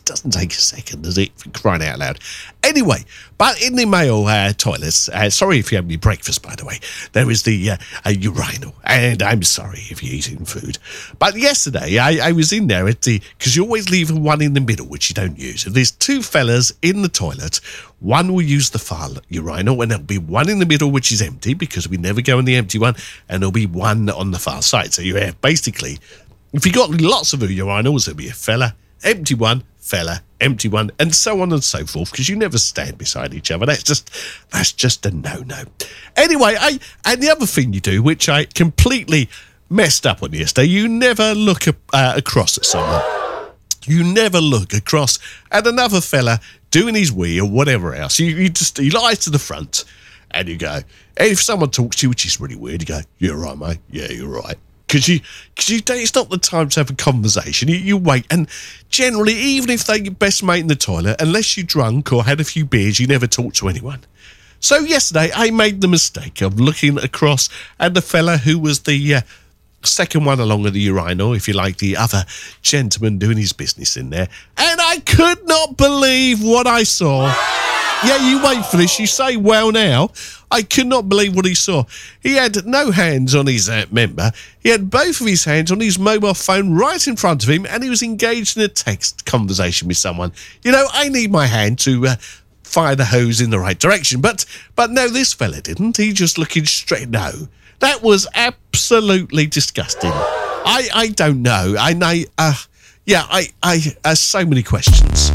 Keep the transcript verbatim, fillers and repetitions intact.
doesn't take a second, does it? For crying out loud. Anyway, but in the male uh, toilets, uh, sorry if you have any breakfast, by the way, there is the uh, a urinal, and I'm sorry if you're eating food. But yesterday, I, I was in there at the, because you always leave one in the middle, which you don't use. If there's two fellas in the toilet, one will use the far urinal, and there'll be one in the middle, which is empty, because we never go in the empty one, and there'll be one on the far side. So you have basically, if you got lots of urinals, there'll be a fella, empty one, fella, empty one, and so on and so forth, because you never stand beside each other. That's just that's just a no-no. Anyway, I and the other thing you do, which I completely messed up on yesterday, you never look uh, across at someone. You never look across at another fella doing his wee or whatever else. You, you just you lie to the front, and you go. And if someone talks to you, which is really weird, you go, "You're right, mate. Yeah, you're right." Because you, cause you don't, it's not the time to have a conversation. You, you wait, and generally, even if they're your best mate in the toilet, unless you're drunk or had a few beers, you never talk to anyone. So yesterday, I made the mistake of looking across at the fella who was the uh, second one along at the urinal, if you like, the other gentleman doing his business in there, and I could not believe what I saw. Yeah, you wait for this. You say, well, now. I could not believe what he saw. He had no hands on his uh, member. He had both of his hands on his mobile phone right in front of him, and he was engaged in a text conversation with someone. You know, I need my hand to uh, fire the hose in the right direction. But but no, this fella didn't. He just looking straight. No, that was absolutely disgusting. I, I don't know. I know. Uh, yeah, I, I, uh, so many questions.